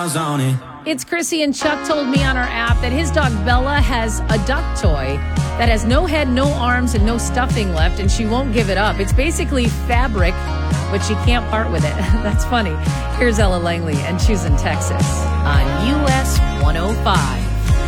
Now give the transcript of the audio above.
miles on it. It's Chrissy, and Chuck told me on our app that his dog Bella has a duck toy that has no head, no arms, and no stuffing left, and she won't give it up. It's basically fabric, but she can't part with it. That's funny. Here's Ella Langley and Choosing Texas on US 105.